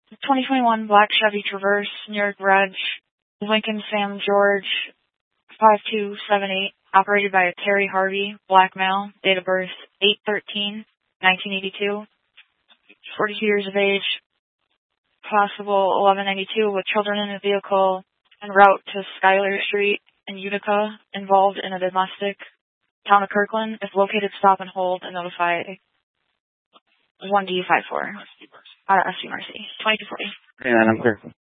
2021 black Chevy Traverse, New York Reg, Lincoln Sam George, 5278, operated by Terry Harvey, black male, date of birth 8/13/1982, 42 years of age, possible 1192 with children in the vehicle, en route to Schuyler Street in Utica, involved in a domestic, town of Kirkland. If located, stop and hold and notify 1D54. SC Marcy. 2240. And I'm clear.